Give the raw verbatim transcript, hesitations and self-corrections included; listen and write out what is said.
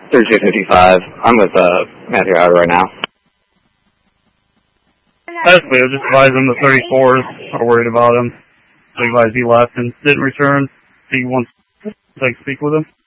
thirty-two fifty-five. I'm with uh, Matthew Howard right now. Basically, I just advised him the thirty-fours are worried about him. So he advised he left and didn't return. He wants to speak with him.